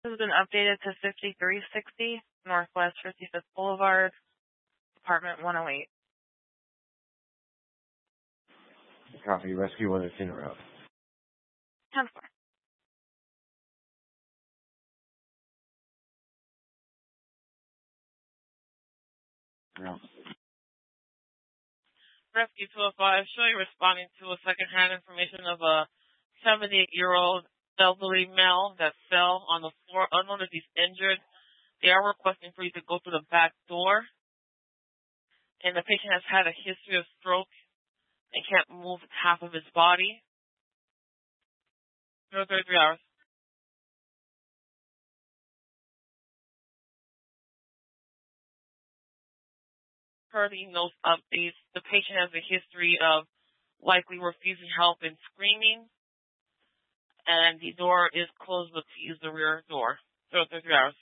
This has been updated to 5360 Northwest 55th Boulevard, apartment 108. Copy. Rescue 1 is in route. 10-4. No. Rescue 205, showing responding to a second-hand information of a 78-year-old elderly male that fell on the floor. Unknown if he's injured. They are requesting for you to go through the back door. And the patient has had a history of stroke and can't move half of his body. 033 hours. Per the notes updates, the patient has a history of likely refusing help and screaming, and the door is closed, but to use the rear door. 033 hours.